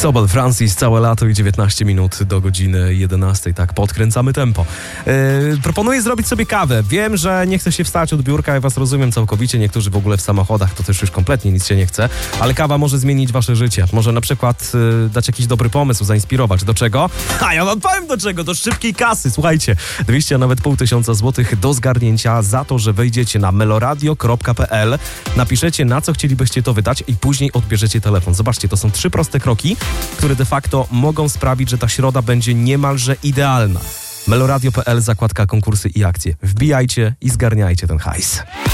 Sobol Francis, całe lato i 19 minut do godziny 11. Tak, podkręcamy tempo. Proponuję zrobić sobie kawę. Wiem, że nie chce się wstać od biurka, ja was rozumiem całkowicie. Niektórzy w ogóle w samochodach to też już kompletnie nic się nie chce, ale kawa może zmienić wasze życie. Może na przykład dać jakiś dobry pomysł, zainspirować. Do czego? A ja wam powiem do czego. Do szybkiej kasy. Słuchajcie, 200, a nawet 500 złotych do zgarnięcia za to, że wejdziecie na meloradio.pl, napiszecie, na co chcielibyście to wydać i później odbierzecie telefon. Zobaczcie, to są 3 proste kroki, które de facto mogą sprawić, że ta środa będzie niemalże idealna. Meloradio.pl, zakładka konkursy i akcje. Wbijajcie i zgarniajcie ten hajs.